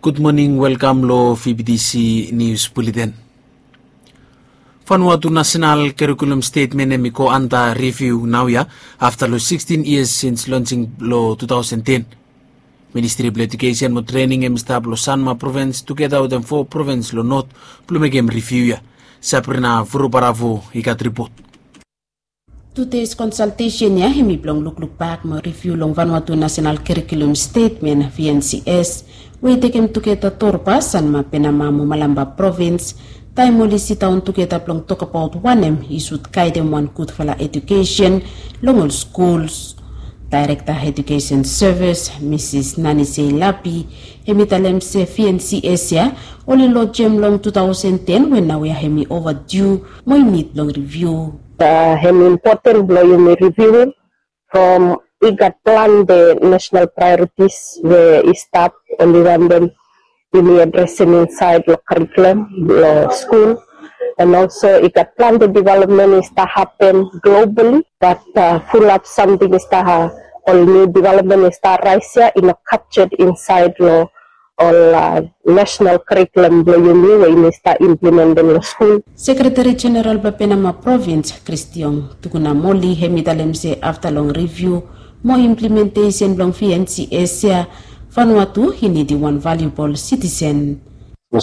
Good morning, welcome lo VBDC News Bulletin. Vanuatu National Curriculum Statement miko anta review now ya after lo 16 years since launching lo 2010. Ministry of Education mo training emstab lo Sanma province together with them 4 province lo North plumegem review ya. Saprina Vurubaravo ikat report. Today's consultation ya himi blong look back mo review long Vanuatu National Curriculum Statement VNCS we takem together torpa Sanma penamamu Malamba province time mo lisita on together blong talk about one isut kaidem one good for education long schools. Director Education Service Mrs. Nanise Lapi hemitalem se VNCS ya only lo gem long 2010 when now we are hemi overdue mo meet long review. Hemi important blow you may review from IGAT plan the national priorities where is start only random you addressing inside the curriculum school, and also IGAT plan the development is to happen globally, but full up something is to all new development is to rise in a captured inside the all national curriculum blow you is to implement in the school. Secretary General Bapenama Province Christian Tukuna Moli hemitalem se after long review more implementation long VNCS ya Vanuatu he need one valuable citizen.